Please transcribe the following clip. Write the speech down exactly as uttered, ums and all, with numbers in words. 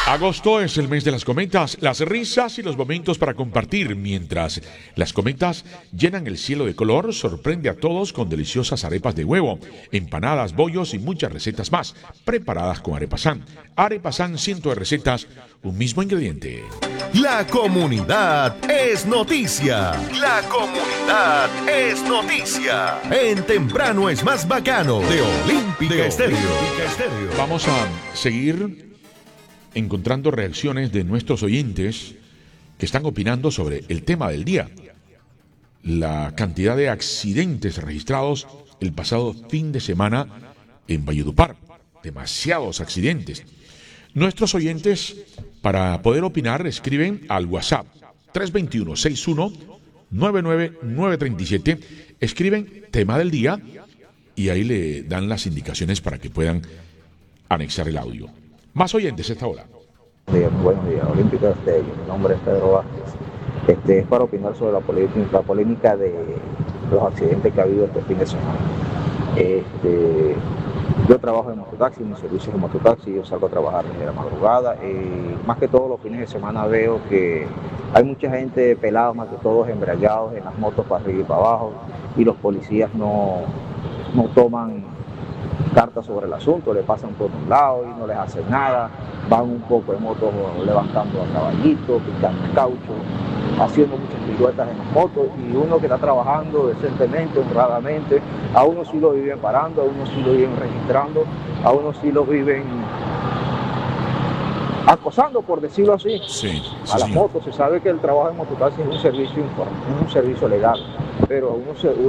Agosto es el mes de las cometas, las risas y los momentos para compartir. Mientras las cometas llenan el cielo de color, sorprende a todos con deliciosas arepas de huevo, empanadas, bollos y muchas recetas más, preparadas con Arepasan. Arepasan, ciento de recetas, un mismo ingrediente. La comunidad es noticia. La comunidad es noticia. En Temprano es más bacano de Olímpica Estéreo. Vamos a seguir encontrando reacciones de nuestros oyentes que están opinando sobre el tema del día. La cantidad de accidentes registrados el pasado fin de semana en Valledupar. Demasiados accidentes. Nuestros oyentes, para poder opinar, escriben al WhatsApp tres dos uno, seis uno, nueve nueve nueve tres siete. Escriben tema del día y ahí le dan las indicaciones para que puedan anexar el audio. Más oyentes a esta hora. Bien, buenos días, Olímpica Estéreo. Mi nombre es Pedro Vázquez. Este es para opinar sobre la polémica, la polémica de los accidentes que ha habido este fin de semana. Este, yo trabajo en mototaxi, en mi servicio de mototaxi, yo salgo a trabajar desde la madrugada. Eh, más que todos los fines de semana veo que hay mucha gente pelada, más que todos embrayados en las motos para arriba y para abajo, y los policías no, no toman cartas sobre el asunto, le pasan por un lado y no les hacen nada, van un poco de motos levantando a caballito, picando caucho, haciendo muchas piruetas en las motos, y uno que está trabajando decentemente, honradamente, a uno sí lo viven parando, a uno sí lo viven registrando, a uno sí lo viven acosando, por decirlo así, sí, sí, a las sí. motos. Se sabe que el trabajo en mototaxi es un servicio informal, es un servicio legal, pero uno se